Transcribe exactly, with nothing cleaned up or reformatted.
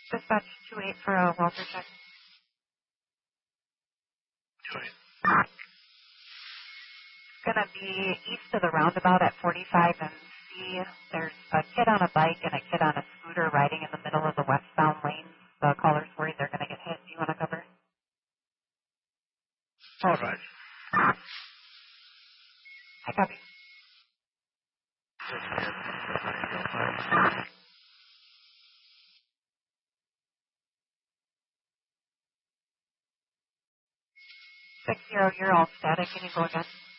Dispatch two eight for a welfare check. two eight. It's going to be east of the roundabout at forty-five and C. There's a kid on a bike and a kid on a scooter riding in the middle of the westbound lanes. The caller's worried they're going to get hit. Do you want to cover? All right. I copy. Six zero, you're all static. Can you go again?